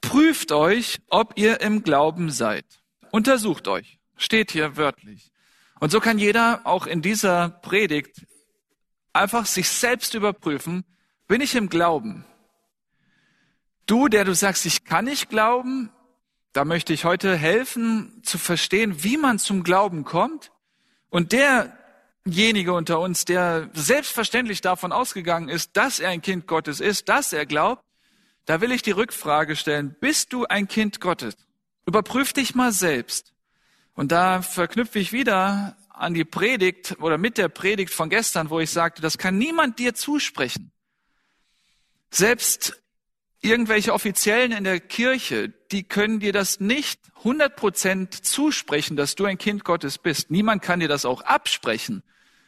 Prüft euch, ob ihr im Glauben seid. Untersucht euch. Steht hier wörtlich. Und so kann jeder auch in dieser Predigt einfach sich selbst überprüfen, bin ich im Glauben? Du, der du sagst, ich kann nicht glauben, da möchte ich heute helfen, zu verstehen, wie man zum Glauben kommt. Und derjenige unter uns, der selbstverständlich davon ausgegangen ist, dass er ein Kind Gottes ist, dass er glaubt, da will ich die Rückfrage stellen, bist du ein Kind Gottes? Überprüf dich mal selbst. Und da verknüpfe ich wieder an die Predigt oder mit der Predigt von gestern, wo ich sagte, das kann niemand dir zusprechen. Selbst irgendwelche Offiziellen in der Kirche, die können dir das nicht 100% zusprechen, dass du ein Kind Gottes bist. Niemand kann dir das auch absprechen.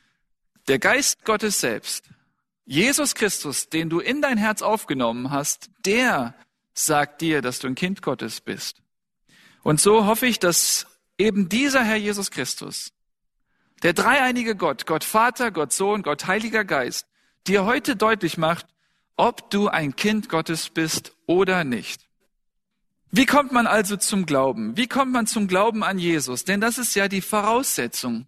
Der Geist Gottes selbst, Jesus Christus, den du in dein Herz aufgenommen hast, der sagt dir, dass du ein Kind Gottes bist. Und so hoffe ich, dass eben dieser Herr Jesus Christus, der dreieinige Gott, Gott Vater, Gott Sohn, Gott Heiliger Geist, dir heute deutlich macht, ob du ein Kind Gottes bist oder nicht. Wie kommt man also zum Glauben? Wie kommt man zum Glauben an Jesus? Denn das ist ja die Voraussetzung.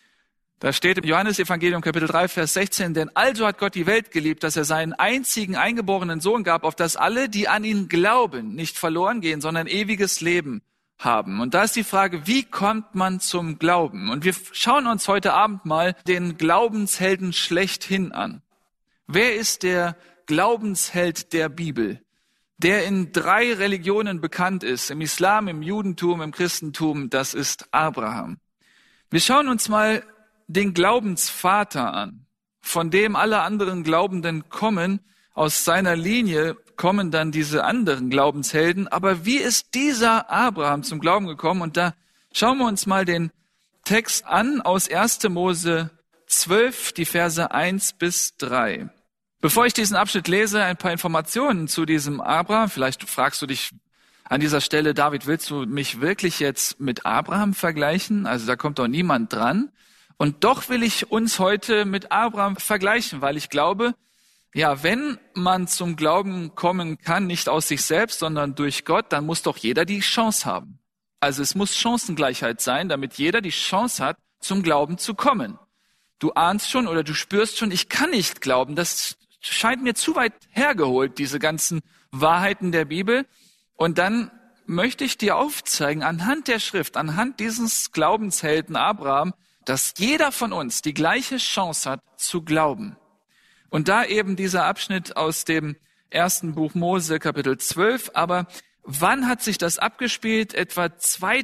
Da steht im Johannesevangelium Kapitel 3, Vers 16, denn also hat Gott die Welt geliebt, dass er seinen einzigen eingeborenen Sohn gab, auf dass alle, die an ihn glauben, nicht verloren gehen, sondern ewiges Leben haben. Und da ist die Frage, wie kommt man zum Glauben? Und wir schauen uns heute Abend mal den Glaubenshelden schlechthin an. Wer ist der Glaubensheld der Bibel, der in 3 Religionen bekannt ist, im Islam, im Judentum, im Christentum? Das ist Abraham. Wir schauen uns mal den Glaubensvater an, von dem alle anderen Glaubenden kommen. Aus seiner Linie kommen dann diese anderen Glaubenshelden. Aber wie ist dieser Abraham zum Glauben gekommen? Und da schauen wir uns mal den Text an aus 1. Mose 12, die Verse 1 bis 3. Bevor ich diesen Abschnitt lese, ein paar Informationen zu diesem Abraham. Vielleicht fragst du dich an dieser Stelle, David, willst du mich wirklich jetzt mit Abraham vergleichen? Also da kommt doch niemand dran. Und doch will ich uns heute mit Abraham vergleichen, weil ich glaube, ja, wenn man zum Glauben kommen kann, nicht aus sich selbst, sondern durch Gott, dann muss doch jeder die Chance haben. Also es muss Chancengleichheit sein, damit jeder die Chance hat, zum Glauben zu kommen. Du ahnst schon oder du spürst schon, ich kann nicht glauben, das scheint mir zu weit hergeholt, diese ganzen Wahrheiten der Bibel. Und dann möchte ich dir aufzeigen, anhand der Schrift, anhand dieses Glaubenshelden Abraham, dass jeder von uns die gleiche Chance hat, zu glauben. Und da eben dieser Abschnitt aus dem 1. Buch Mose, Kapitel 12. Aber wann hat sich das abgespielt? Etwa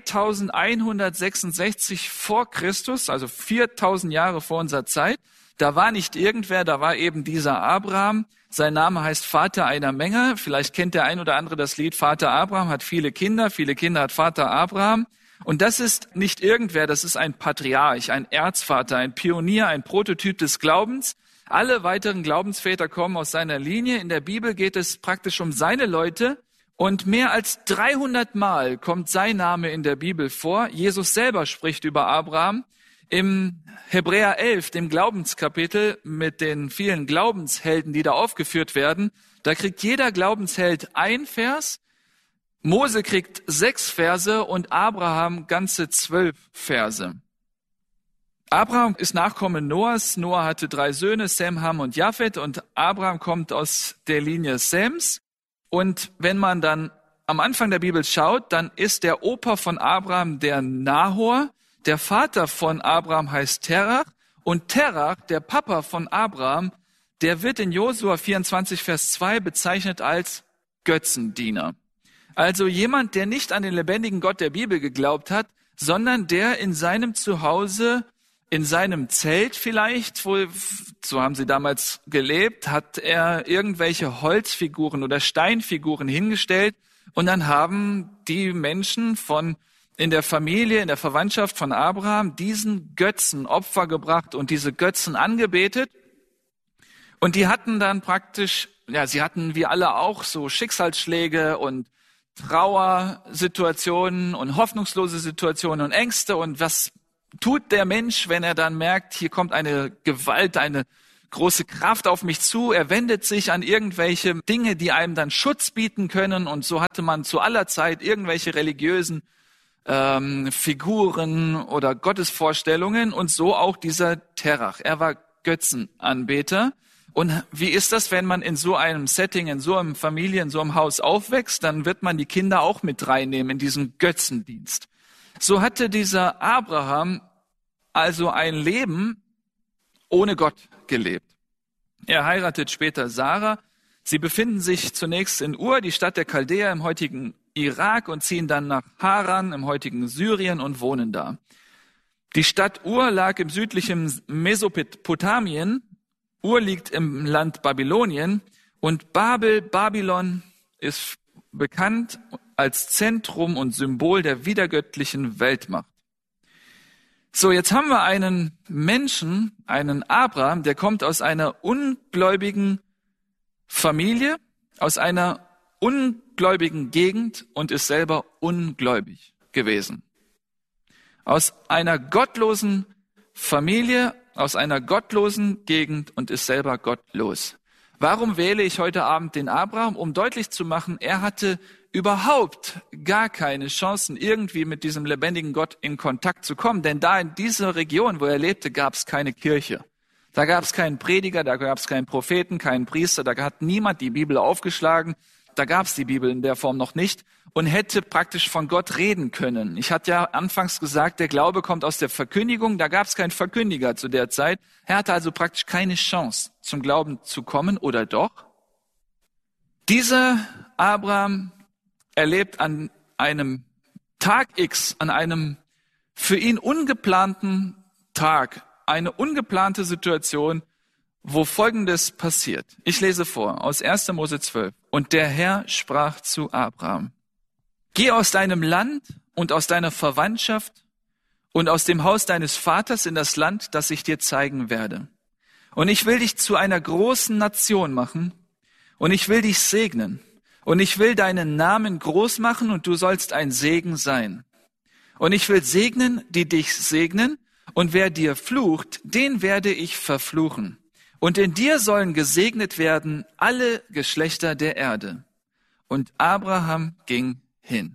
2166 vor Christus, also 4000 Jahre vor unserer Zeit. Da war nicht irgendwer, da war eben dieser Abraham. Sein Name heißt Vater einer Menge. Vielleicht kennt der ein oder andere das Lied Vater Abraham hat viele Kinder hat Vater Abraham. Und das ist nicht irgendwer, das ist ein Patriarch, ein Erzvater, ein Pionier, ein Prototyp des Glaubens. Alle weiteren Glaubensväter kommen aus seiner Linie. In der Bibel geht es praktisch um seine Leute. Und mehr als 300 Mal kommt sein Name in der Bibel vor. Jesus selber spricht über Abraham. Im Hebräer 11, dem Glaubenskapitel mit den vielen Glaubenshelden, die da aufgeführt werden, da kriegt jeder Glaubensheld ein Vers, Mose kriegt 6 Verse und Abraham ganze 12 Verse. Abraham ist Nachkomme Noahs. Noah hatte 3 Söhne, Sem, Ham und Japhet, und Abraham kommt aus der Linie Sems. Und wenn man dann am Anfang der Bibel schaut, dann ist der Opa von Abraham der Nahor. Der Vater von Abraham heißt Terach, und Terach, der Papa von Abraham, der wird in Josua 24, Vers 2 bezeichnet als Götzendiener. Also jemand, der nicht an den lebendigen Gott der Bibel geglaubt hat, sondern der in seinem Zuhause, in seinem Zelt vielleicht, wo, so haben sie damals gelebt, hat er irgendwelche Holzfiguren oder Steinfiguren hingestellt, und dann haben die Menschen in der Familie, in der Verwandtschaft von Abraham diesen Götzen Opfer gebracht und diese Götzen angebetet. Und die hatten dann praktisch, ja, sie hatten wie alle auch so Schicksalsschläge und Trauersituationen und hoffnungslose Situationen und Ängste. Und was tut der Mensch, wenn er dann merkt, hier kommt eine Gewalt, eine große Kraft auf mich zu. Er wendet sich an irgendwelche Dinge, die einem dann Schutz bieten können. Und so hatte man zu aller Zeit irgendwelche religiösen Figuren oder Gottesvorstellungen und so auch dieser Terach. Er war Götzenanbeter. Und wie ist das, wenn man in so einem Setting, in so einem Familie, in so einem Haus aufwächst? Dann wird man die Kinder auch mit reinnehmen in diesen Götzendienst. So hatte dieser Abraham also ein Leben ohne Gott gelebt. Er heiratet später Sarah. Sie befinden sich zunächst in Ur, die Stadt der Chaldäer im heutigen Irak, und ziehen dann nach Haran im heutigen Syrien und wohnen da. Die Stadt Ur lag im südlichen Mesopotamien. Ur liegt im Land Babylonien und Babylon ist bekannt als Zentrum und Symbol der wiedergöttlichen Weltmacht. So, jetzt haben wir einen Menschen, einen Abraham, der kommt aus einer ungläubigen Familie, aus einer ungläubigen Gegend und ist selber ungläubig gewesen. Aus einer gottlosen Familie, aus einer gottlosen Gegend und ist selber gottlos. Warum wähle ich heute Abend den Abraham? Um deutlich zu machen, er hatte überhaupt gar keine Chancen, irgendwie mit diesem lebendigen Gott in Kontakt zu kommen. Denn da in dieser Region, wo er lebte, gab es keine Kirche. Da gab es keinen Prediger, da gab es keinen Propheten, keinen Priester, da hat niemand die Bibel aufgeschlagen. Da gab es die Bibel in der Form noch nicht und hätte praktisch von Gott reden können. Ich hatte ja anfangs gesagt, der Glaube kommt aus der Verkündigung. Da gab es keinen Verkündiger zu der Zeit. Er hatte also praktisch keine Chance, zum Glauben zu kommen, oder doch? Dieser Abraham erlebt an einem Tag X, an einem für ihn ungeplanten Tag, eine ungeplante Situation, wo Folgendes passiert. Ich lese vor aus 1. Mose 12. Und der Herr sprach zu Abraham: Geh aus deinem Land und aus deiner Verwandtschaft und aus dem Haus deines Vaters in das Land, das ich dir zeigen werde. Und ich will dich zu einer großen Nation machen und ich will dich segnen und ich will deinen Namen groß machen und du sollst ein Segen sein. Und ich will segnen, die dich segnen, und wer dir flucht, den werde ich verfluchen. Und in dir sollen gesegnet werden alle Geschlechter der Erde. Und Abraham ging hin.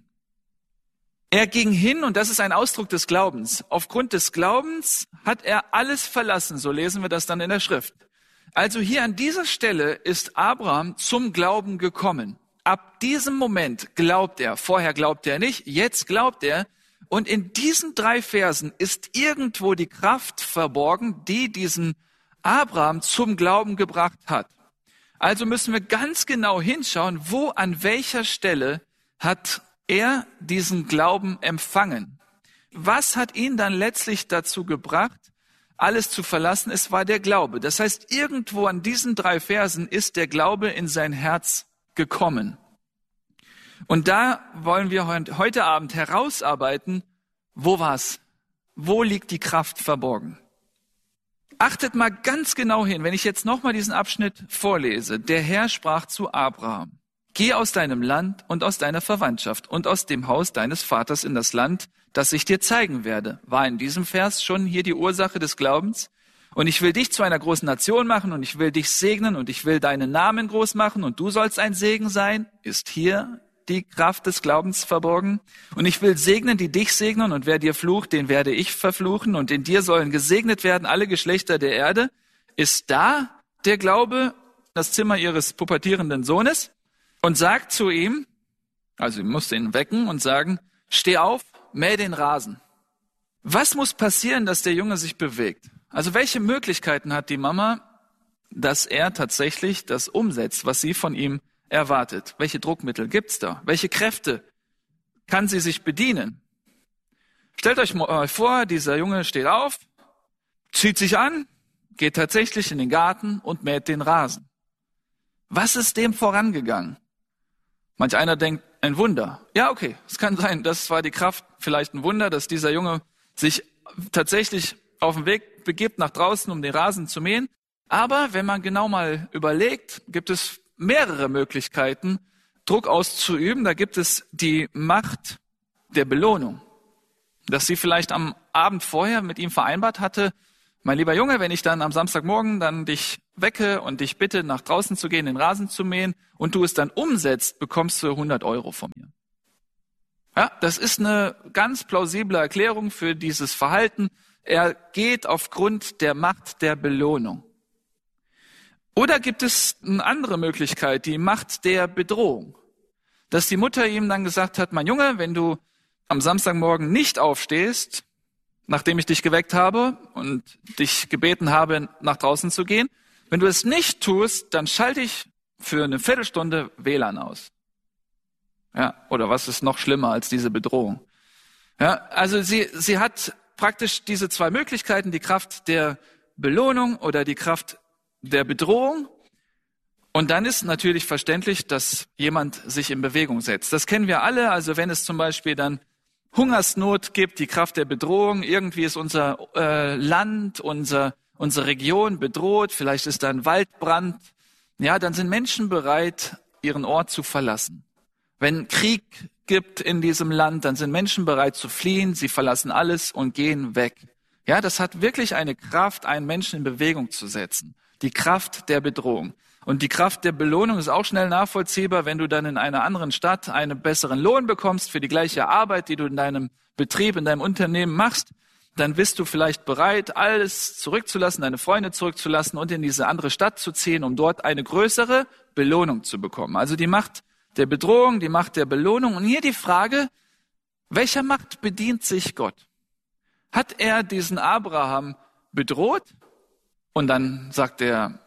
Er ging hin, und das ist ein Ausdruck des Glaubens. Aufgrund des Glaubens hat er alles verlassen, so lesen wir das dann in der Schrift. Also hier an dieser Stelle ist Abraham zum Glauben gekommen. Ab diesem Moment glaubt er. Vorher glaubt er nicht, jetzt glaubt er. Und in diesen 3 Versen ist irgendwo die Kraft verborgen, die diesen Abraham zum Glauben gebracht hat. Also müssen wir ganz genau hinschauen, wo, an welcher Stelle hat er diesen Glauben empfangen. Was hat ihn dann letztlich dazu gebracht, alles zu verlassen? Es war der Glaube. Das heißt, irgendwo an diesen 3 Versen ist der Glaube in sein Herz gekommen. Und da wollen wir heute Abend herausarbeiten, wo war's? Wo liegt die Kraft verborgen? Achtet mal ganz genau hin, wenn ich jetzt nochmal diesen Abschnitt vorlese. Der Herr sprach zu Abraham: Geh aus deinem Land und aus deiner Verwandtschaft und aus dem Haus deines Vaters in das Land, das ich dir zeigen werde. War in diesem Vers schon hier die Ursache des Glaubens? Und ich will dich zu einer großen Nation machen und ich will dich segnen und ich will deinen Namen groß machen und du sollst ein Segen sein. Ist hier die Kraft des Glaubens verborgen? Und ich will segnen, die dich segnen, und wer dir flucht, den werde ich verfluchen, und in dir sollen gesegnet werden alle Geschlechter der Erde. Ist da der Glaube, das Zimmer ihres pubertierenden Sohnes, und sagt zu ihm, also sie musste ihn wecken und sagen: Steh auf, mäh den Rasen. Was muss passieren, dass der Junge sich bewegt? Also welche Möglichkeiten hat die Mama, dass er tatsächlich das umsetzt, was sie von ihm erwartet? Welche Druckmittel gibt's da? Welche Kräfte kann sie sich bedienen? Stellt euch mal vor, dieser Junge steht auf, zieht sich an, geht tatsächlich in den Garten und mäht den Rasen. Was ist dem vorangegangen? Manch einer denkt, ein Wunder. Ja, okay, es kann sein, das war die Kraft, vielleicht ein Wunder, dass dieser Junge sich tatsächlich auf den Weg begibt nach draußen, um den Rasen zu mähen. Aber wenn man genau mal überlegt, gibt es mehrere Möglichkeiten, Druck auszuüben. Da gibt es die Macht der Belohnung. Dass sie vielleicht am Abend vorher mit ihm vereinbart hatte: Mein lieber Junge, wenn ich dann am Samstagmorgen dann dich wecke und dich bitte, nach draußen zu gehen, den Rasen zu mähen und du es dann umsetzt, bekommst du 100 Euro von mir. Ja, das ist eine ganz plausible Erklärung für dieses Verhalten. Er geht aufgrund der Macht der Belohnung. Oder gibt es eine andere Möglichkeit, die Macht der Bedrohung? Dass die Mutter ihm dann gesagt hat, mein Junge, wenn du am Samstagmorgen nicht aufstehst, nachdem ich dich geweckt habe und dich gebeten habe, nach draußen zu gehen, wenn du es nicht tust, dann schalte ich für eine Viertelstunde WLAN aus. Ja, oder was ist noch schlimmer als diese Bedrohung? Ja, also sie hat praktisch diese zwei Möglichkeiten, die Kraft der Belohnung oder die Kraft der Bedrohung. Und dann ist natürlich verständlich, dass jemand sich in Bewegung setzt. Das kennen wir alle. Also wenn es zum Beispiel dann Hungersnot gibt, die Kraft der Bedrohung, irgendwie ist unser Land, unsere Region bedroht, vielleicht ist da ein Waldbrand, ja, dann sind Menschen bereit, ihren Ort zu verlassen. Wenn Krieg gibt in diesem Land, dann sind Menschen bereit zu fliehen, sie verlassen alles und gehen weg. Ja, das hat wirklich eine Kraft, einen Menschen in Bewegung zu setzen. Die Kraft der Bedrohung. Und die Kraft der Belohnung ist auch schnell nachvollziehbar, wenn du dann in einer anderen Stadt einen besseren Lohn bekommst für die gleiche Arbeit, die du in deinem Betrieb, in deinem Unternehmen machst, dann bist du vielleicht bereit, alles zurückzulassen, deine Freunde zurückzulassen und in diese andere Stadt zu ziehen, um dort eine größere Belohnung zu bekommen. Also die Macht der Bedrohung, die Macht der Belohnung. Und hier die Frage, welcher Macht bedient sich Gott? Hat er diesen Abraham bedroht? Und dann sagt er,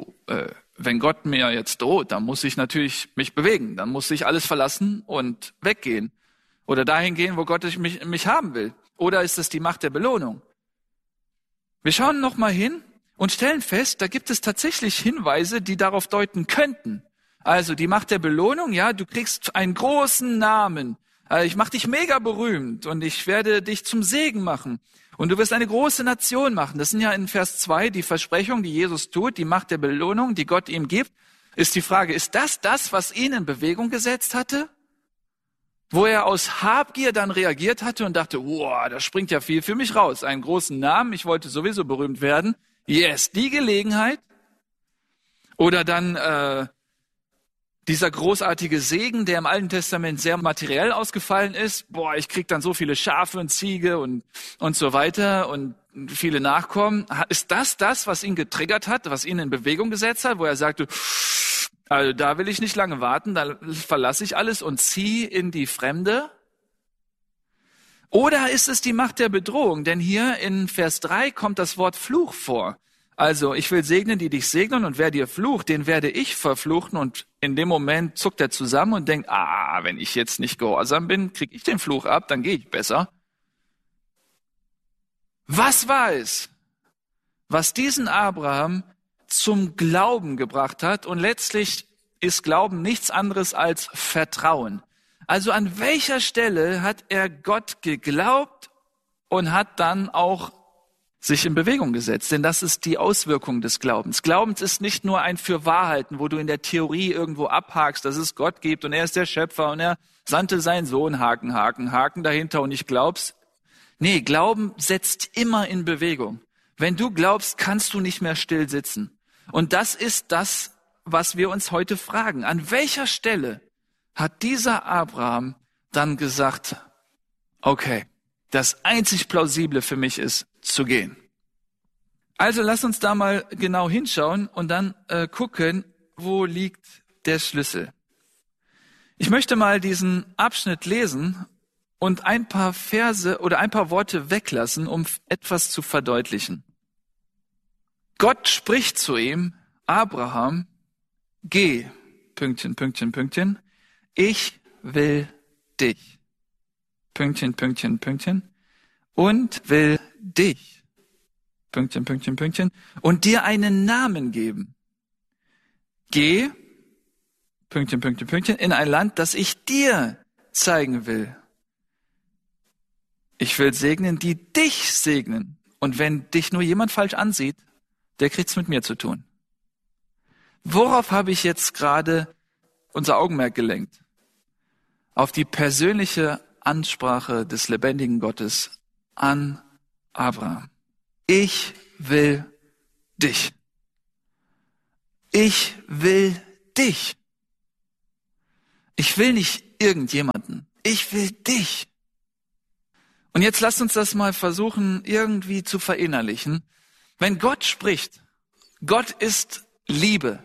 wenn Gott mir jetzt droht, dann muss ich natürlich mich bewegen. Dann muss ich alles verlassen und weggehen. Oder dahin gehen, wo Gott mich haben will. Oder ist es die Macht der Belohnung? Wir schauen nochmal hin und stellen fest, da gibt es tatsächlich Hinweise, die darauf deuten könnten. Also die Macht der Belohnung, ja, du kriegst einen großen Namen. Ich mache dich mega berühmt und ich werde dich zum Segen machen. Und du wirst eine große Nation machen. Das sind ja in Vers 2 die Versprechungen, die Jesus tut, die Macht der Belohnung, die Gott ihm gibt. Ist die Frage, ist das, was ihn in Bewegung gesetzt hatte? Wo er aus Habgier dann reagiert hatte und dachte, wow, da springt ja viel für mich raus. Einen großen Namen, ich wollte sowieso berühmt werden. Yes, die Gelegenheit. Oder dann dieser großartige Segen, der im Alten Testament sehr materiell ausgefallen ist. Boah, ich krieg dann so viele Schafe und Ziege und so weiter und viele Nachkommen. Ist das, was ihn getriggert hat, was ihn in Bewegung gesetzt hat, wo er sagte, also da will ich nicht lange warten, da verlasse ich alles und ziehe in die Fremde? Oder ist es die Macht der Bedrohung? Denn hier in Vers 3 kommt das Wort Fluch vor. Also, ich will segnen, die dich segnen, und wer dir flucht, den werde ich verfluchen. Und in dem Moment zuckt er zusammen und denkt, wenn ich jetzt nicht gehorsam bin, kriege ich den Fluch ab, dann gehe ich besser. Was war es, was diesen Abraham zum Glauben gebracht hat? Und letztlich ist Glauben nichts anderes als Vertrauen. Also an welcher Stelle hat er Gott geglaubt und hat dann auch sich in Bewegung gesetzt, denn das ist die Auswirkung des Glaubens. Glaubens ist nicht nur ein Fürwahrhalten, wo du in der Theorie irgendwo abhakst, dass es Gott gibt und er ist der Schöpfer und er sandte seinen Sohn, Haken, Haken, Haken dahinter und ich glaub's. Nee, Glauben setzt immer in Bewegung. Wenn du glaubst, kannst du nicht mehr still sitzen. Und das ist das, was wir uns heute fragen. An welcher Stelle hat dieser Abraham dann gesagt, okay, das einzig Plausible für mich ist, zu gehen. Also lass uns da mal genau hinschauen und dann gucken, wo liegt der Schlüssel. Ich möchte mal diesen Abschnitt lesen und ein paar Verse oder ein paar Worte weglassen, um etwas zu verdeutlichen. Gott spricht zu ihm, Abraham, geh, Pünktchen, Pünktchen, Pünktchen, ich will dich, Pünktchen, Pünktchen, Pünktchen, und will dich, Pünktchen, Pünktchen, Pünktchen, und dir einen Namen geben. Geh, Pünktchen, Pünktchen, Pünktchen, in ein Land, das ich dir zeigen will. Ich will segnen, die dich segnen. Und wenn dich nur jemand falsch ansieht, der kriegt's mit mir zu tun. Worauf habe ich jetzt gerade unser Augenmerk gelenkt? Auf die persönliche Ansprache des lebendigen Gottes an Abraham. Ich will dich. ich will dich. Ich will nicht irgendjemanden. Ich will dich. Und jetzt lasst uns das mal versuchen, irgendwie zu verinnerlichen. Wenn Gott spricht, Gott ist Liebe.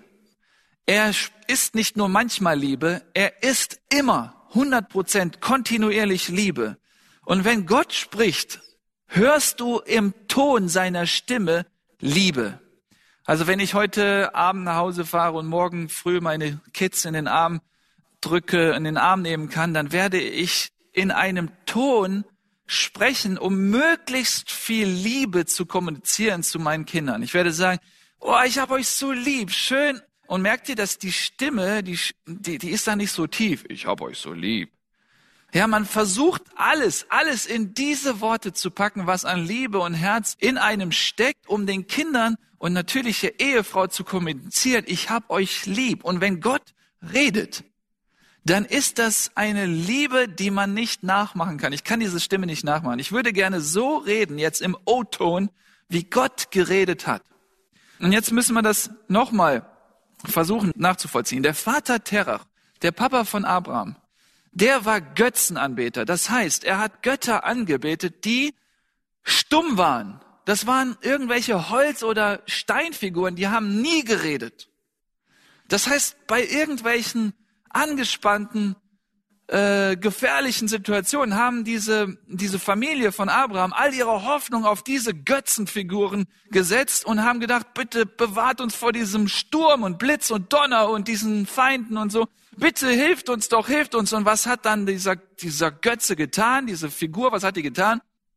Er ist nicht nur manchmal Liebe, er ist immer 100% kontinuierlich Liebe. Und wenn Gott spricht, hörst du im Ton seiner Stimme Liebe. Also wenn ich heute Abend nach Hause fahre und morgen früh meine Kids in den Arm drücke, in den Arm nehmen kann, dann werde ich in einem Ton sprechen, um möglichst viel Liebe zu kommunizieren zu meinen Kindern. Ich werde sagen, oh, ich habe euch so lieb, schön. Und merkt ihr, dass die Stimme, die ist da nicht so tief. Ich habe euch so lieb. Ja, man versucht alles in diese Worte zu packen, was an Liebe und Herz in einem steckt, um den Kindern und natürlich der Ehefrau zu kommunizieren, ich habe euch lieb. Und wenn Gott redet, dann ist das eine Liebe, die man nicht nachmachen kann. Ich kann diese Stimme nicht nachmachen. Ich würde gerne so reden, jetzt im O-Ton, wie Gott geredet hat. Und jetzt müssen wir das nochmal versuchen nachzuvollziehen. Der Vater Terach, der Papa von Abraham, der war Götzenanbeter. Das heißt, er hat Götter angebetet, die stumm waren. Das waren irgendwelche Holz- oder Steinfiguren, die haben nie geredet. Das heißt, bei irgendwelchen angespannten, gefährlichen Situationen haben diese Familie von Abraham all ihre Hoffnung auf diese Götzenfiguren gesetzt und haben gedacht, bitte bewahrt uns vor diesem Sturm und Blitz und Donner und diesen Feinden und so. Bitte hilft uns doch, hilft uns. Und was hat dann dieser Götze getan, diese Figur, was hat die getan?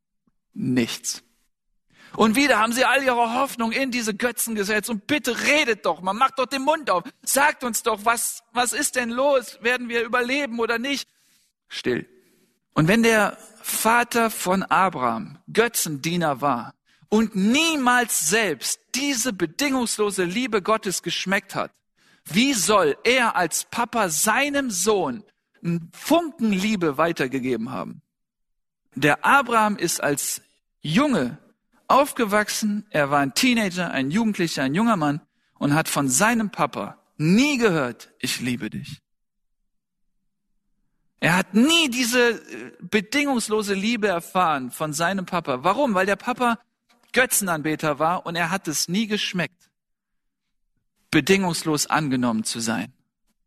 Nichts. Und wieder haben sie all ihre Hoffnung in diese Götzen gesetzt. Und bitte redet doch mal, macht doch den Mund auf. Sagt uns doch, was ist denn los? Werden wir überleben oder nicht? Still. Und wenn der Vater von Abraham Götzendiener war und niemals selbst diese bedingungslose Liebe Gottes geschmeckt hat, wie soll er als Papa seinem Sohn einen Funken Liebe weitergegeben haben? Der Abraham ist als Junge aufgewachsen, er war ein Teenager, ein Jugendlicher, ein junger Mann und hat von seinem Papa nie gehört, ich liebe dich. Er hat nie diese bedingungslose Liebe erfahren von seinem Papa. Warum? Weil der Papa Götzenanbeter war und er hat es nie geschmeckt, bedingungslos angenommen zu sein.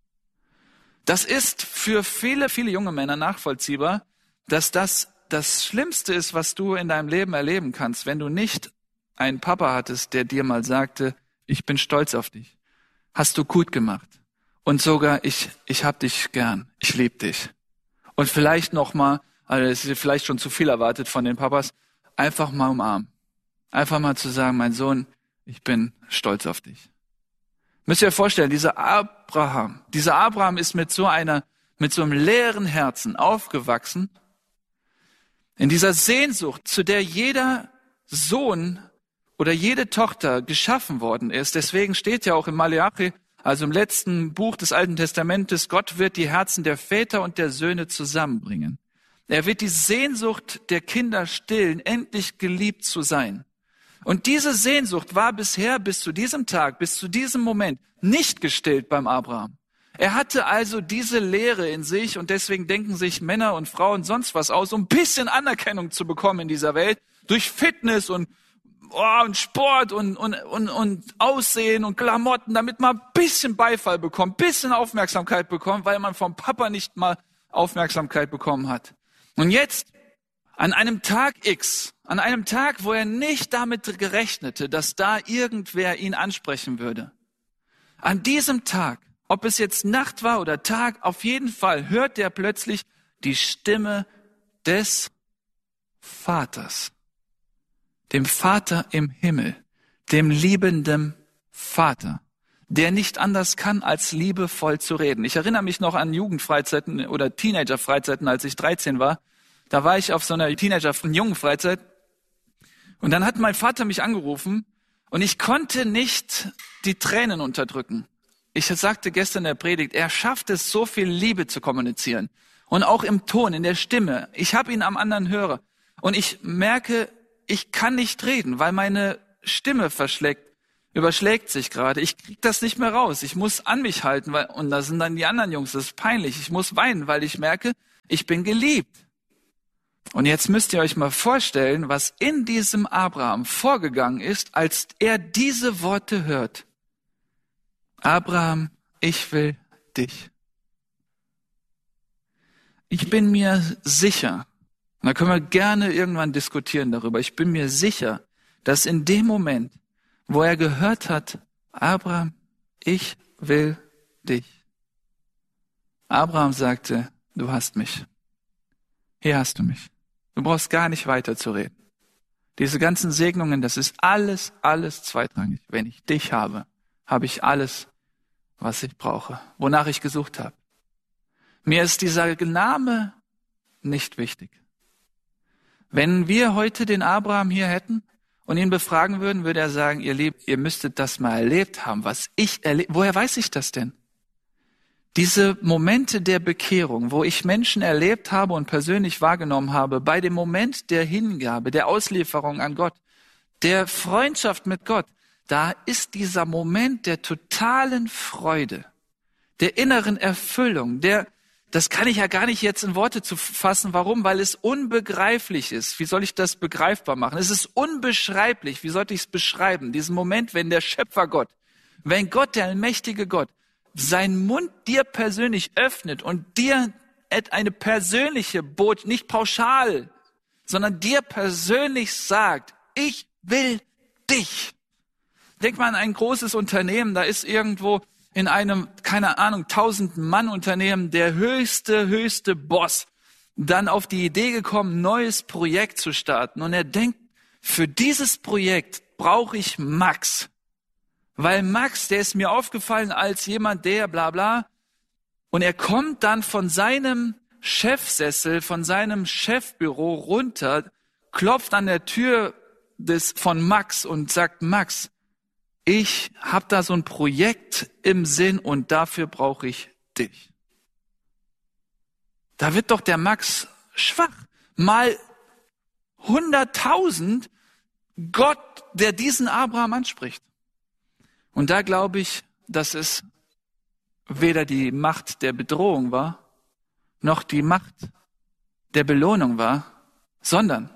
Das ist für viele, viele junge Männer nachvollziehbar, dass das Schlimmste ist, was du in deinem Leben erleben kannst, wenn du nicht einen Papa hattest, der dir mal sagte, ich bin stolz auf dich. Hast du gut gemacht. Und sogar, ich hab dich gern. Ich liebe dich. Und vielleicht nochmal, also es ist vielleicht schon zu viel erwartet von den Papas, einfach mal umarmen. Einfach mal zu sagen, mein Sohn, ich bin stolz auf dich. Müsst ihr euch vorstellen, dieser Abraham ist mit so einem leeren Herzen aufgewachsen, in dieser Sehnsucht, zu der jeder Sohn oder jede Tochter geschaffen worden ist. Deswegen steht ja auch im Maleachi, also im letzten Buch des Alten Testamentes, Gott wird die Herzen der Väter und der Söhne zusammenbringen. Er wird die Sehnsucht der Kinder stillen, endlich geliebt zu sein. Und diese Sehnsucht war bisher bis zu diesem Tag, bis zu diesem Moment nicht gestillt beim Abraham. Er hatte also diese Leere in sich und deswegen denken sich Männer und Frauen sonst was aus, um ein bisschen Anerkennung zu bekommen in dieser Welt, durch Fitness und Sport und Aussehen und Klamotten, damit man ein bisschen Beifall bekommt, ein bisschen Aufmerksamkeit bekommt, weil man vom Papa nicht mal Aufmerksamkeit bekommen hat. Und jetzt, an einem Tag X, an einem Tag, wo er nicht damit gerechnete, dass da irgendwer ihn ansprechen würde, an diesem Tag, ob es jetzt Nacht war oder Tag, auf jeden Fall hört er plötzlich die Stimme des Vaters. Dem Vater im Himmel, dem liebenden Vater, der nicht anders kann, als liebevoll zu reden. Ich erinnere mich noch an Jugendfreizeiten oder Teenagerfreizeiten, als ich 13 war. Da war ich auf so einer Teenager-Jungenfreizeit und dann hat mein Vater mich angerufen und ich konnte nicht die Tränen unterdrücken. Ich sagte gestern in der Predigt, er schafft es, so viel Liebe zu kommunizieren. Und auch im Ton, in der Stimme. Ich habe ihn am anderen Hörer. Und ich merke, ich kann nicht reden, weil meine Stimme verschlägt. überschlägt sich gerade. Ich krieg das nicht mehr raus. Ich muss an mich halten, und da sind dann die anderen Jungs, das ist peinlich. Ich muss weinen, weil ich merke, ich bin geliebt. Und jetzt müsst ihr euch mal vorstellen, was in diesem Abraham vorgegangen ist, als er diese Worte hört. Abraham, ich will dich. Ich bin mir sicher, und da können wir gerne irgendwann diskutieren darüber, ich bin mir sicher, dass in dem Moment, wo er gehört hat, Abraham, ich will dich. Abraham sagte, du hast mich. Hier hast du mich. Du brauchst gar nicht weiter zu reden. Diese ganzen Segnungen, das ist alles zweitrangig. Wenn ich dich habe, habe ich alles, was ich brauche, wonach ich gesucht habe. Mir ist dieser Name nicht wichtig. Wenn wir heute den Abraham hier hätten und ihn befragen würden, würde er sagen, ihr Lieben, ihr müsstet das mal erlebt haben, was ich erlebt. Woher weiß ich das denn? Diese Momente der Bekehrung, wo ich Menschen erlebt habe und persönlich wahrgenommen habe, bei dem Moment der Hingabe, der Auslieferung an Gott, der Freundschaft mit Gott, da ist dieser Moment der totalen Freude, der inneren Erfüllung, das kann ich ja gar nicht jetzt in Worte zu fassen. Warum? Weil es unbegreiflich ist. Wie soll ich das begreifbar machen? Es ist unbeschreiblich. Wie sollte ich es beschreiben? Diesen Moment, wenn der Schöpfergott, wenn Gott, der allmächtige Gott, seinen Mund dir persönlich öffnet und dir eine persönliche Botschaft, nicht pauschal, sondern dir persönlich sagt, ich will dich. Denk mal an ein großes Unternehmen, da ist irgendwo in einem, keine Ahnung, 1000-Mann-Unternehmen der höchste Boss dann auf die Idee gekommen, ein neues Projekt zu starten. Und er denkt, für dieses Projekt brauche ich Max. Weil Max, der ist mir aufgefallen als jemand, der bla bla. Und er kommt dann von seinem Chefsessel, von seinem Chefbüro runter, klopft an der Tür von Max und sagt, Max, ich habe da so ein Projekt im Sinn und dafür brauche ich dich. Da wird doch der Max schwach. Mal 100.000 Gott, der diesen Abraham anspricht. Und da glaube ich, dass es weder die Macht der Bedrohung war, noch die Macht der Belohnung war, sondern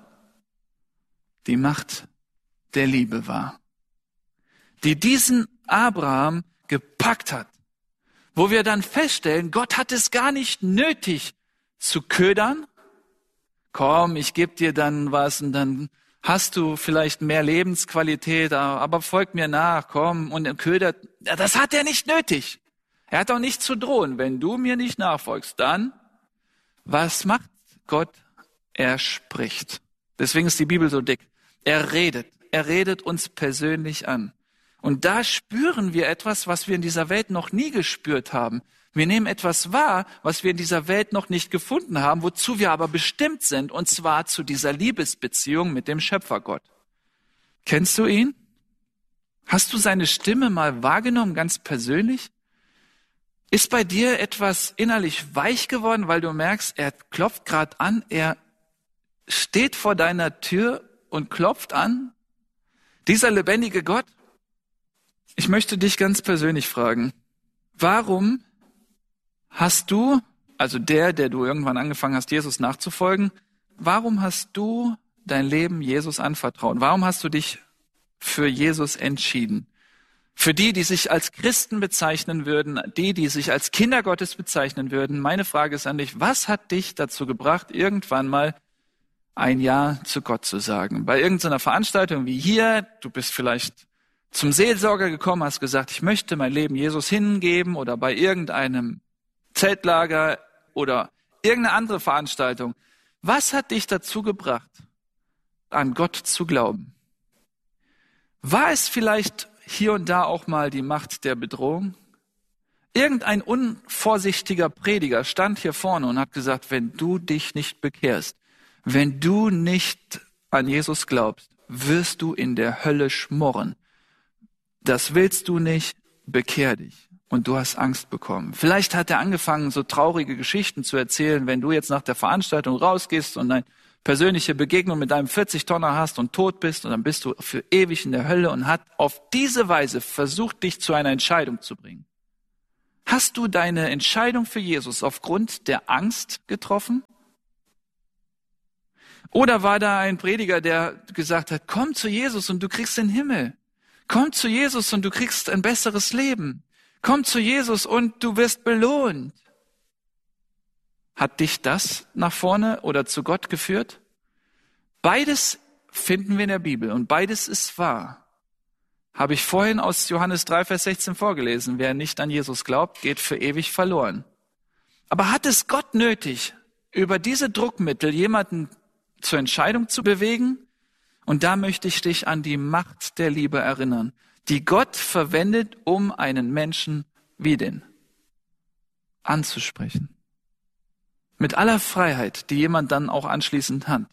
die Macht der Liebe war, die diesen Abraham gepackt hat, wo wir dann feststellen, Gott hat es gar nicht nötig zu ködern. Komm, ich gebe dir dann was und dann hast du vielleicht mehr Lebensqualität, aber folg mir nach, komm, und er ködert. Das hat er nicht nötig. Er hat auch nicht zu drohen. Wenn du mir nicht nachfolgst, dann, was macht Gott? Er spricht. Deswegen ist die Bibel so dick. Er redet uns persönlich an. Und da spüren wir etwas, was wir in dieser Welt noch nie gespürt haben. Wir nehmen etwas wahr, was wir in dieser Welt noch nicht gefunden haben, wozu wir aber bestimmt sind, und zwar zu dieser Liebesbeziehung mit dem Schöpfergott. Kennst du ihn? Hast du seine Stimme mal wahrgenommen, ganz persönlich? Ist bei dir etwas innerlich weich geworden, weil du merkst, er klopft gerade an, er steht vor deiner Tür und klopft an? Dieser lebendige Gott? Ich möchte dich ganz persönlich fragen, warum hast du, also der du irgendwann angefangen hast, Jesus nachzufolgen, warum hast du dein Leben Jesus anvertraut? Warum hast du dich für Jesus entschieden? Für die sich als Christen bezeichnen würden, die sich als Kinder Gottes bezeichnen würden, meine Frage ist an dich, was hat dich dazu gebracht, irgendwann mal ein Ja zu Gott zu sagen? Bei irgendeiner Veranstaltung wie hier, du bist vielleicht zum Seelsorger gekommen, hast gesagt, ich möchte mein Leben Jesus hingeben, oder bei irgendeinem Zeltlager oder irgendeine andere Veranstaltung. Was hat dich dazu gebracht, an Gott zu glauben? War es vielleicht hier und da auch mal die Macht der Bedrohung? Irgendein unvorsichtiger Prediger stand hier vorne und hat gesagt, wenn du dich nicht bekehrst, wenn du nicht an Jesus glaubst, wirst du in der Hölle schmorren. Das willst du nicht, bekehr dich. Und du hast Angst bekommen. Vielleicht hat er angefangen, so traurige Geschichten zu erzählen, wenn du jetzt nach der Veranstaltung rausgehst und dein persönliche Begegnung mit einem 40-Tonner hast und tot bist und dann bist du für ewig in der Hölle und hat auf diese Weise versucht, dich zu einer Entscheidung zu bringen. Hast du deine Entscheidung für Jesus aufgrund der Angst getroffen? Oder war da ein Prediger, der gesagt hat, komm zu Jesus und du kriegst den Himmel. Komm zu Jesus und du kriegst ein besseres Leben. Komm zu Jesus und du wirst belohnt. Hat dich das nach vorne oder zu Gott geführt? Beides finden wir in der Bibel und beides ist wahr. Habe ich vorhin aus Johannes 3, Vers 16 vorgelesen. Wer nicht an Jesus glaubt, geht für ewig verloren. Aber hat es Gott nötig, über diese Druckmittel jemanden zur Entscheidung zu bewegen? Und da möchte ich dich an die Macht der Liebe erinnern, die Gott verwendet, um einen Menschen wie den anzusprechen. Mit aller Freiheit, die jemand dann auch anschließend hat.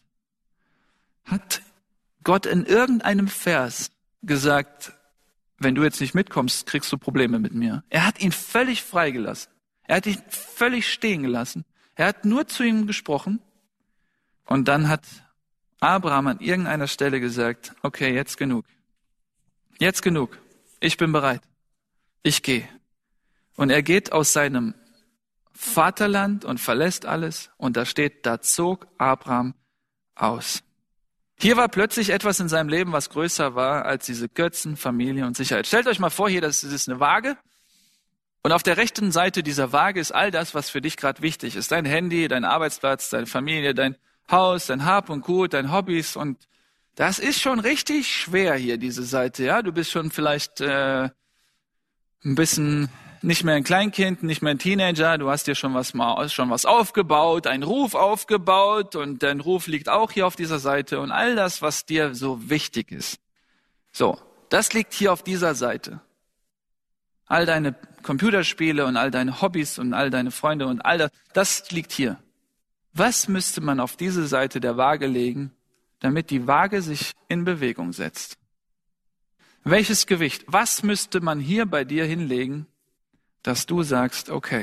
Hat Gott in irgendeinem Vers gesagt, wenn du jetzt nicht mitkommst, kriegst du Probleme mit mir. Er hat ihn völlig freigelassen. Er hat ihn völlig stehen gelassen. Er hat nur zu ihm gesprochen. Und dann hat Abraham an irgendeiner Stelle gesagt, okay, jetzt genug. Jetzt genug. Ich bin bereit. Ich gehe. Und er geht aus seinem Vaterland und verlässt alles. Und da steht, da zog Abraham aus. Hier war plötzlich etwas in seinem Leben, was größer war als diese Götzen, Familie und Sicherheit. Stellt euch mal vor, hier, das ist eine Waage. Und auf der rechten Seite dieser Waage ist all das, was für dich gerade wichtig ist. Dein Handy, dein Arbeitsplatz, deine Familie, dein Haus, dein Hab und Gut, deine Hobbys. Und das ist schon richtig schwer hier, diese Seite. Ja, du bist schon vielleicht ein bisschen nicht mehr ein Kleinkind, nicht mehr ein Teenager. Du hast dir schon was aufgebaut, einen Ruf aufgebaut. Und dein Ruf liegt auch hier auf dieser Seite. Und all das, was dir so wichtig ist. So, das liegt hier auf dieser Seite. All deine Computerspiele und all deine Hobbys und all deine Freunde und all das liegt hier. Was müsste man auf diese Seite der Waage legen, damit die Waage sich in Bewegung setzt? Welches Gewicht? Was müsste man hier bei dir hinlegen, dass du sagst, okay,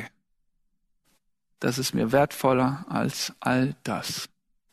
das ist mir wertvoller als all das?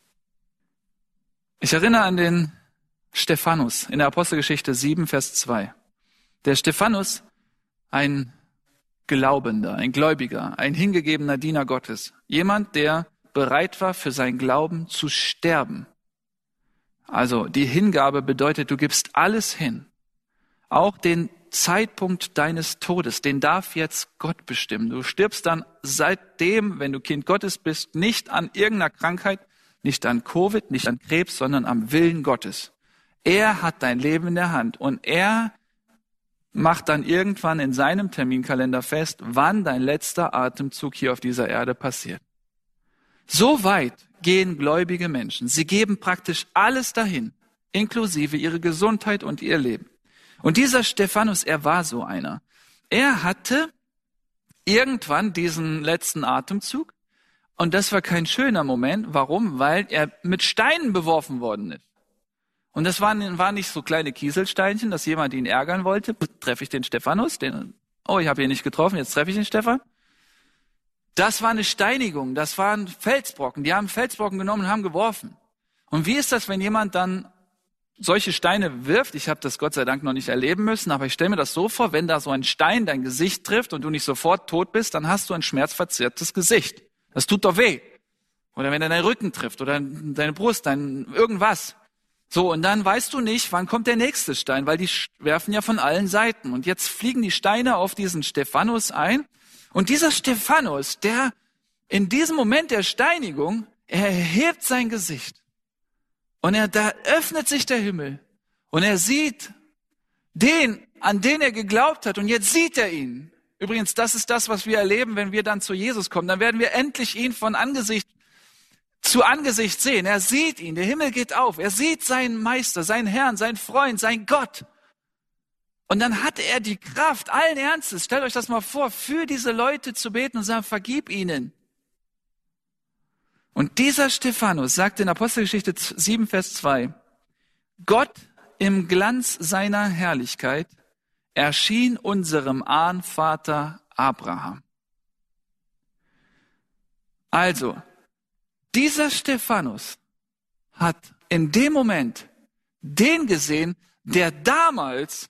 Ich erinnere an den Stephanus in der Apostelgeschichte 7, Vers 2. Der Stephanus, ein Glaubender, ein Gläubiger, ein hingegebener Diener Gottes. Jemand, der bereit war, für seinen Glauben zu sterben. Also die Hingabe bedeutet, du gibst alles hin. Auch den Zeitpunkt deines Todes, den darf jetzt Gott bestimmen. Du stirbst dann seitdem, wenn du Kind Gottes bist, nicht an irgendeiner Krankheit, nicht an Covid, nicht an Krebs, sondern am Willen Gottes. Er hat dein Leben in der Hand und er macht dann irgendwann in seinem Terminkalender fest, wann dein letzter Atemzug hier auf dieser Erde passiert. So weit gehen gläubige Menschen. Sie geben praktisch alles dahin, inklusive ihre Gesundheit und ihr Leben. Und dieser Stephanus, er war so einer. Er hatte irgendwann diesen letzten Atemzug und das war kein schöner Moment. Warum? Weil er mit Steinen beworfen worden ist. Und das waren nicht so kleine Kieselsteinchen, dass jemand ihn ärgern wollte. Treffe ich den Stephanus? Ich habe ihn nicht getroffen, jetzt treffe ich den Stephan. Das war eine Steinigung, das waren Felsbrocken. Die haben Felsbrocken genommen und haben geworfen. Und wie ist das, wenn jemand dann solche Steine wirft? Ich habe das Gott sei Dank noch nicht erleben müssen, aber ich stelle mir das so vor, wenn da so ein Stein dein Gesicht trifft und du nicht sofort tot bist, dann hast du ein schmerzverzerrtes Gesicht. Das tut doch weh. Oder wenn er deinen Rücken trifft oder deine Brust, irgendwas. So, und dann weißt du nicht, wann kommt der nächste Stein, weil die werfen ja von allen Seiten. Und jetzt fliegen die Steine auf diesen Stephanus ein. Und dieser Stephanus, der in diesem Moment der Steinigung, er erhebt sein Gesicht. Und da öffnet sich der Himmel. Und er sieht den, an den er geglaubt hat. Und jetzt sieht er ihn. Übrigens, das ist das, was wir erleben, wenn wir dann zu Jesus kommen. Dann werden wir endlich ihn von Angesicht zu Angesicht sehen. Er sieht ihn, der Himmel geht auf. Er sieht seinen Meister, seinen Herrn, seinen Freund, seinen Gott. Und dann hat er die Kraft, allen Ernstes, stellt euch das mal vor, für diese Leute zu beten und sagen, vergib ihnen. Und dieser Stephanus sagt in Apostelgeschichte 7, Vers 2, Gott im Glanz seiner Herrlichkeit erschien unserem Ahnvater Abraham. Also, dieser Stephanus hat in dem Moment den gesehen, der damals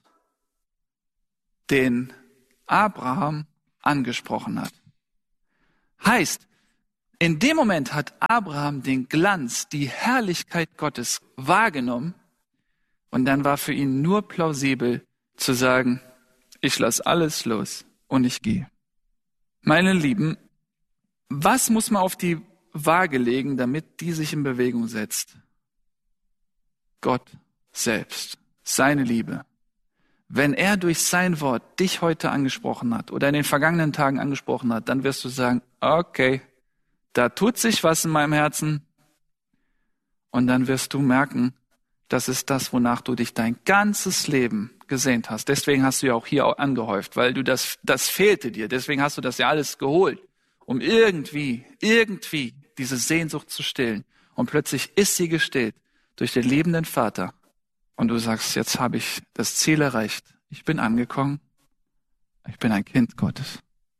den Abraham angesprochen hat. Heißt, in dem Moment hat Abraham den Glanz, die Herrlichkeit Gottes wahrgenommen und dann war für ihn nur plausibel zu sagen, ich lasse alles los und ich gehe. Meine Lieben, was muss man auf die Waage legen, damit die sich in Bewegung setzt? Gott selbst, seine Liebe. Wenn er durch sein Wort dich heute angesprochen hat oder in den vergangenen Tagen angesprochen hat, dann wirst du sagen, okay, da tut sich was in meinem Herzen. Und dann wirst du merken, das ist das, wonach du dich dein ganzes Leben gesehnt hast. Deswegen hast du ja auch hier angehäuft, weil du das fehlte dir. Deswegen hast du das ja alles geholt, um irgendwie diese Sehnsucht zu stillen. Und plötzlich ist sie gestillt durch den liebenden Vater. Und du sagst, jetzt habe ich das Ziel erreicht. Ich bin angekommen. Ich bin ein Kind Gottes.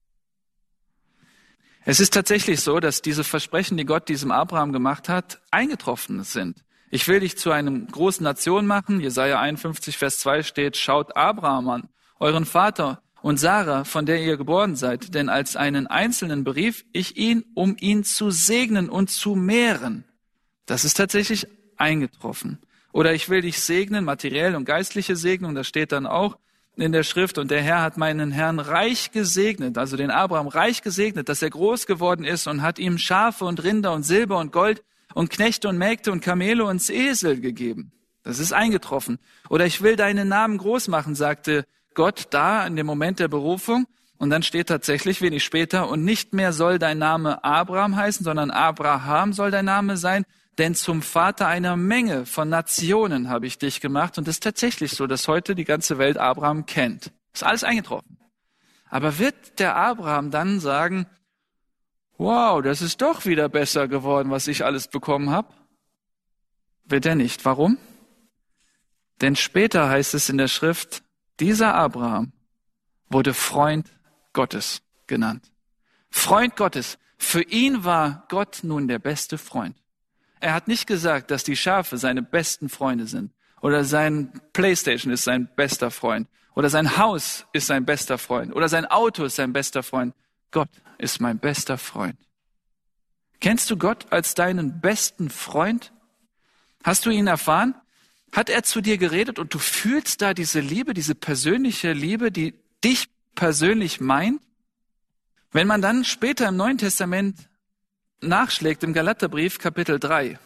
Es ist tatsächlich so, dass diese Versprechen, die Gott diesem Abraham gemacht hat, eingetroffen sind. Ich will dich zu einem großen Nation machen. Jesaja 51, Vers 2 steht, schaut Abraham an, euren Vater und Sarah, von der ihr geboren seid. Denn als einen Einzelnen berief ich ihn, um ihn zu segnen und zu mehren. Das ist tatsächlich eingetroffen. Oder ich will dich segnen, materiell und geistliche Segnung, das steht dann auch in der Schrift. Und der Herr hat meinen Herrn reich gesegnet, also den Abraham reich gesegnet, dass er groß geworden ist und hat ihm Schafe und Rinder und Silber und Gold und Knechte und Mägde und Kamele und Esel gegeben. Das ist eingetroffen. Oder ich will deinen Namen groß machen, sagte Gott da in dem Moment der Berufung. Und dann steht tatsächlich wenig später, und nicht mehr soll dein Name Abraham heißen, sondern Abraham soll dein Name sein, denn zum Vater einer Menge von Nationen habe ich dich gemacht. Und es ist tatsächlich so, dass heute die ganze Welt Abraham kennt. Ist alles eingetroffen. Aber wird der Abraham dann sagen, wow, das ist doch wieder besser geworden, was ich alles bekommen habe? Wird er nicht. Warum? Denn später heißt es in der Schrift, dieser Abraham wurde Freund Gottes genannt. Freund Gottes. Für ihn war Gott nun der beste Freund. Er hat nicht gesagt, dass die Schafe seine besten Freunde sind oder sein PlayStation ist sein bester Freund oder sein Haus ist sein bester Freund oder sein Auto ist sein bester Freund. Gott ist mein bester Freund. Kennst du Gott als deinen besten Freund? Hast du ihn erfahren? Hat er zu dir geredet und du fühlst da diese Liebe, diese persönliche Liebe, die dich persönlich meint? Wenn man dann später im Neuen Testament nachschlägt, im Galaterbrief Kapitel 3,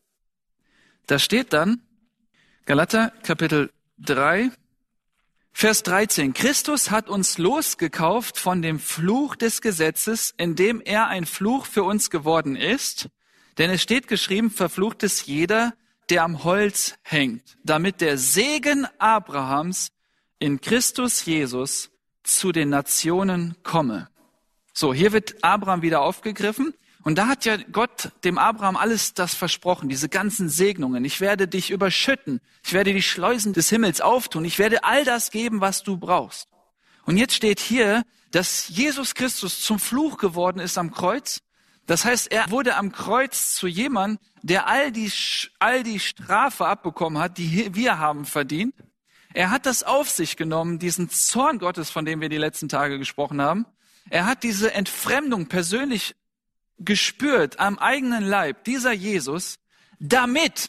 da steht dann, Galater Kapitel 3, Vers 13, Christus hat uns losgekauft von dem Fluch des Gesetzes, indem er ein Fluch für uns geworden ist, denn es steht geschrieben, verflucht ist jeder, der am Holz hängt, damit der Segen Abrahams in Christus Jesus zu den Nationen komme. So, hier wird Abraham wieder aufgegriffen. Und da hat ja Gott dem Abraham alles das versprochen, diese ganzen Segnungen. Ich werde dich überschütten. Ich werde die Schleusen des Himmels auftun. Ich werde all das geben, was du brauchst. Und jetzt steht hier, dass Jesus Christus zum Fluch geworden ist am Kreuz. Das heißt, er wurde am Kreuz zu jemandem, der all die Strafe abbekommen hat, die wir haben verdient. Er hat das auf sich genommen, diesen Zorn Gottes, von dem wir die letzten Tage gesprochen haben. Er hat diese Entfremdung persönlich gespürt am eigenen Leib, dieser Jesus, damit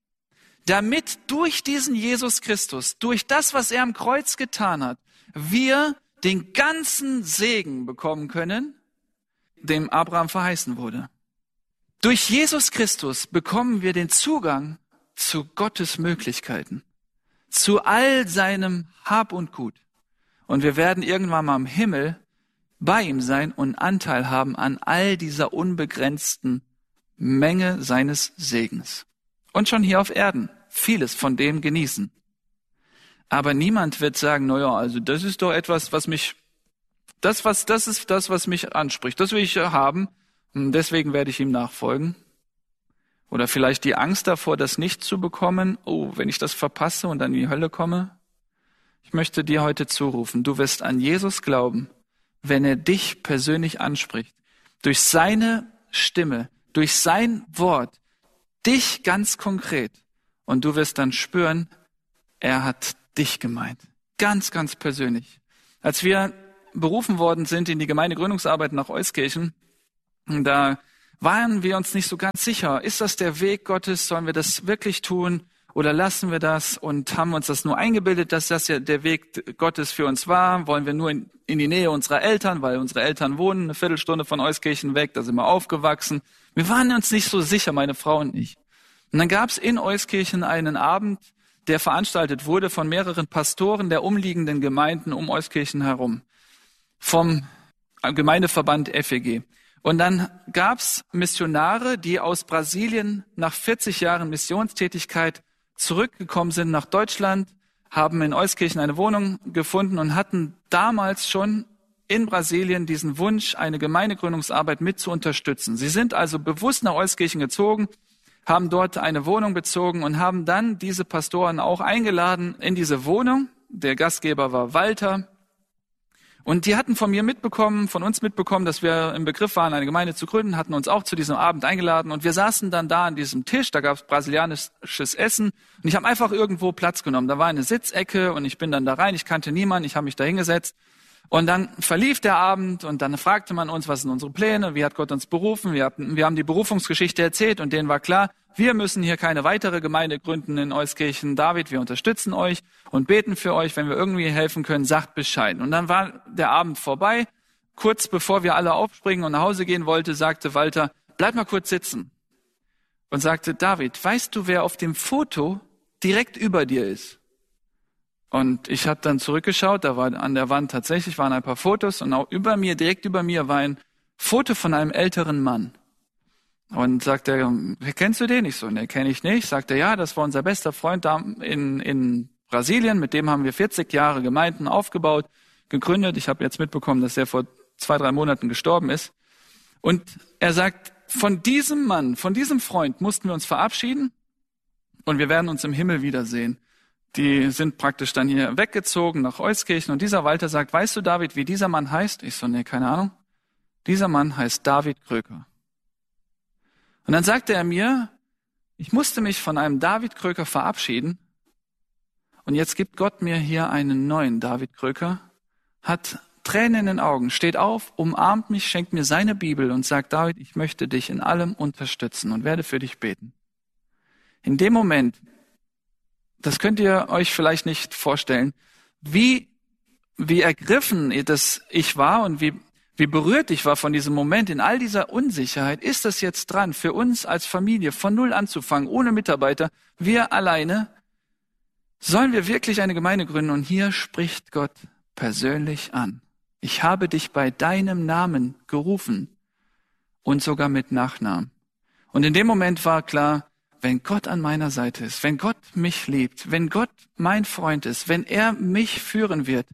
durch diesen Jesus Christus, durch das, was er am Kreuz getan hat, wir den ganzen Segen bekommen können, dem Abraham verheißen wurde. Durch Jesus Christus bekommen wir den Zugang zu Gottes Möglichkeiten, zu all seinem Hab und Gut. Und wir werden irgendwann mal im Himmel bei ihm sein und Anteil haben an all dieser unbegrenzten Menge seines Segens. Und schon hier auf Erden vieles von dem genießen. Aber niemand wird sagen, naja, also das ist doch etwas, was mich anspricht. Das will ich haben, deswegen werde ich ihm nachfolgen. Oder vielleicht die Angst davor, das nicht zu bekommen. Oh, wenn ich das verpasse und dann in die Hölle komme. Ich möchte dir heute zurufen, du wirst an Jesus glauben, wenn er dich persönlich anspricht, durch seine Stimme, durch sein Wort, Dich ganz konkret. Und du wirst dann spüren, er hat dich gemeint. Ganz, ganz persönlich. Als wir berufen worden sind in die Gemeindegründungsarbeit nach Euskirchen, da waren wir uns nicht so ganz sicher. Ist das der Weg Gottes? Sollen wir das wirklich tun? Oder lassen wir das? Und haben uns das nur eingebildet, dass das ja der Weg Gottes für uns war? Wollen wir nur in die Nähe unserer Eltern, weil unsere Eltern wohnen eine Viertelstunde von Euskirchen weg, da sind wir aufgewachsen. Wir waren uns nicht so sicher, meine Frau und ich. Und dann gab es in Euskirchen einen Abend, der veranstaltet wurde von mehreren Pastoren der umliegenden Gemeinden um Euskirchen herum, vom Gemeindeverband FEG. Und dann gab's Missionare, die aus Brasilien nach 40 Jahren Missionstätigkeit zurückgekommen sind nach Deutschland, haben in Euskirchen eine Wohnung gefunden und hatten damals schon in Brasilien diesen Wunsch, eine Gemeindegründungsarbeit mit zu unterstützen. Sie sind also bewusst nach Euskirchen gezogen, haben dort eine Wohnung bezogen und haben dann diese Pastoren auch eingeladen in diese Wohnung. Der Gastgeber war Walter. Und die hatten von uns mitbekommen, dass wir im Begriff waren, eine Gemeinde zu gründen, hatten uns auch zu diesem Abend eingeladen. Und wir saßen dann da an diesem Tisch, da gab es brasilianisches Essen. Und ich habe einfach irgendwo Platz genommen. Da war eine Sitzecke und ich bin dann da rein. Ich kannte niemanden, ich habe mich da hingesetzt. Und dann verlief der Abend und dann fragte man uns, was sind unsere Pläne, wie hat Gott uns berufen. Wir haben die Berufungsgeschichte erzählt und denen war klar, wir müssen hier keine weitere Gemeinde gründen in Euskirchen. David, wir unterstützen euch und beten für euch. Wenn wir irgendwie helfen können, sagt Bescheid. Und dann war der Abend vorbei. Kurz bevor wir alle aufspringen und nach Hause gehen wollten, sagte Walter, bleib mal kurz sitzen. Und sagte, David, weißt du, wer auf dem Foto direkt über dir ist? Und ich habe dann zurückgeschaut, da war an der Wand tatsächlich waren ein paar Fotos und auch direkt über mir war ein Foto von einem älteren Mann. Und sagt er, kennst du den? Ich so, ne, kenne ich nicht. Sagt er, ja, das war unser bester Freund da in Brasilien, mit dem haben wir 40 Jahre Gemeinden aufgebaut, gegründet. Ich habe jetzt mitbekommen, dass er vor 2-3 Monaten gestorben ist. Und er sagt, von diesem Mann, von diesem Freund mussten wir uns verabschieden und wir werden uns im Himmel wiedersehen. Die sind praktisch dann hier weggezogen nach Euskirchen und dieser Walter sagt, weißt du, David, wie dieser Mann heißt? Ich so, nee, keine Ahnung. Dieser Mann heißt David Kröker. Und dann sagte er mir, ich musste mich von einem David Kröker verabschieden und jetzt gibt Gott mir hier einen neuen David Kröker, hat Tränen in den Augen, steht auf, umarmt mich, schenkt mir seine Bibel und sagt, David, ich möchte dich in allem unterstützen und werde für dich beten. In dem Moment, das könnt ihr euch vielleicht nicht vorstellen, wie ergriffen das ich war und wie berührt ich war von diesem Moment in all dieser Unsicherheit. Ist das jetzt dran, für uns als Familie von null anzufangen, ohne Mitarbeiter, wir alleine? Sollen wir wirklich eine Gemeinde gründen? Und hier spricht Gott persönlich an. Ich habe dich bei deinem Namen gerufen und sogar mit Nachnamen. Und in dem Moment war klar, wenn Gott an meiner Seite ist, wenn Gott mich liebt, wenn Gott mein Freund ist, wenn er mich führen wird,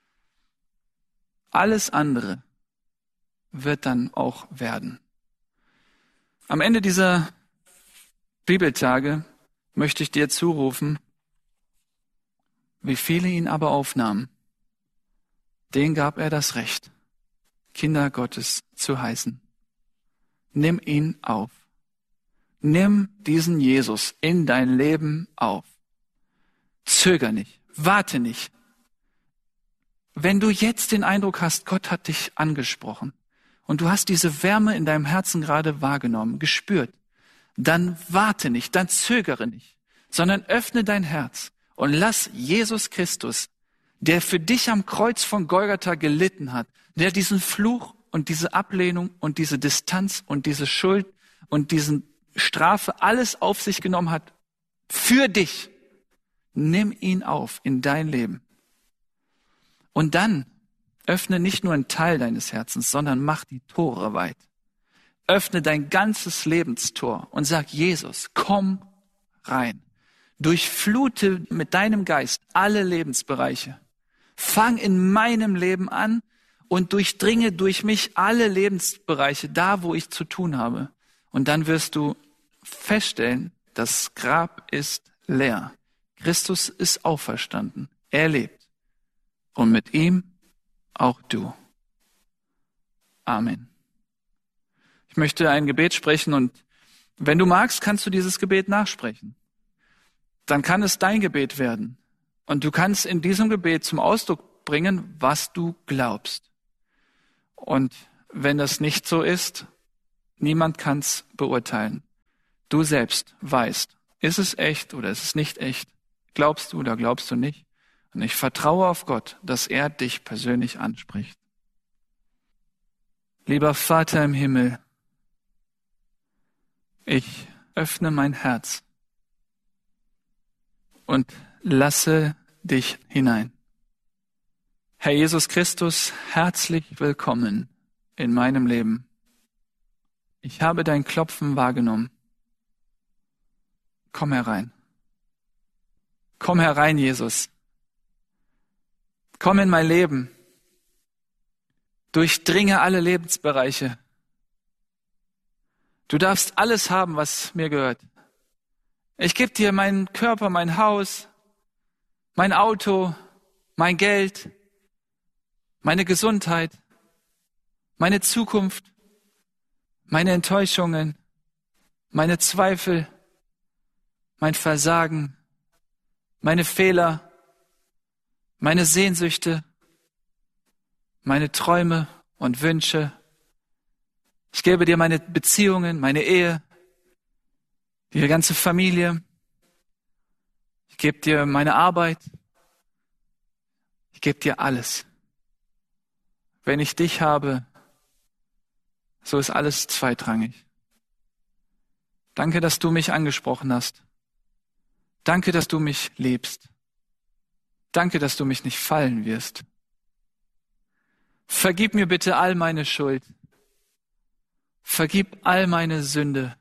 alles andere wird dann auch werden. Am Ende dieser Bibeltage möchte ich dir zurufen, wie viele ihn aber aufnahmen, denen gab er das Recht, Kinder Gottes zu heißen. Nimm ihn auf. Nimm diesen Jesus in dein Leben auf. Zöger nicht, warte nicht. Wenn du jetzt den Eindruck hast, Gott hat dich angesprochen und du hast diese Wärme in deinem Herzen gerade wahrgenommen, gespürt, dann warte nicht, dann zögere nicht, sondern öffne dein Herz und lass Jesus Christus, der für dich am Kreuz von Golgatha gelitten hat, der diesen Fluch und diese Ablehnung und diese Distanz und diese Schuld und diesen Strafe alles auf sich genommen hat, für dich. Nimm ihn auf in dein Leben. Und dann öffne nicht nur einen Teil deines Herzens, sondern mach die Tore weit. Öffne dein ganzes Lebenstor und sag, Jesus, komm rein. Durchflute mit deinem Geist alle Lebensbereiche. Fang in meinem Leben an und durchdringe durch mich alle Lebensbereiche, da wo ich zu tun habe. Und dann wirst du feststellen, das Grab ist leer. Christus ist auferstanden. Er lebt. Und mit ihm auch du. Amen. Ich möchte ein Gebet sprechen und Wenn du magst, kannst du dieses Gebet nachsprechen. Dann kann es dein Gebet werden. Und du kannst in diesem Gebet zum Ausdruck bringen, was du glaubst. Und wenn das nicht so ist, niemand kann es beurteilen. Du selbst weißt, ist es echt oder ist es nicht echt? Glaubst du oder glaubst du nicht? Und ich vertraue auf Gott, dass er dich persönlich anspricht. Lieber Vater im Himmel, ich öffne mein Herz und lasse dich hinein. Herr Jesus Christus, herzlich willkommen in meinem Leben. Ich habe dein Klopfen wahrgenommen. Komm herein. Komm herein, Jesus. Komm in mein Leben. Durchdringe alle Lebensbereiche. Du darfst alles haben, was mir gehört. Ich gebe dir meinen Körper, mein Haus, mein Auto, mein Geld, meine Gesundheit, meine Zukunft, meine Enttäuschungen, meine Zweifel, mein Versagen, meine Fehler, meine Sehnsüchte, meine Träume und Wünsche. Ich gebe dir meine Beziehungen, meine Ehe, die ganze Familie. Ich gebe dir meine Arbeit. Ich gebe dir alles. Wenn ich dich habe, so ist alles zweitrangig. Danke, dass du mich angesprochen hast. Danke, dass du mich liebst. Danke, dass du mich nicht fallen wirst. Vergib mir bitte all meine Schuld. Vergib all meine Sünde.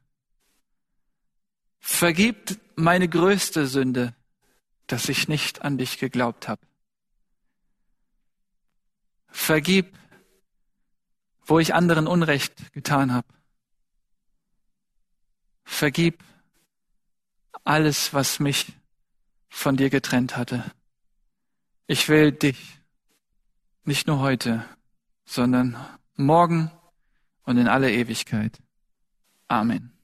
Vergib meine größte Sünde, dass ich nicht an dich geglaubt habe. Vergib, wo ich anderen Unrecht getan habe. Vergib alles, was mich von dir getrennt hatte. Ich will dich nicht nur heute, sondern morgen und in alle Ewigkeit. Amen.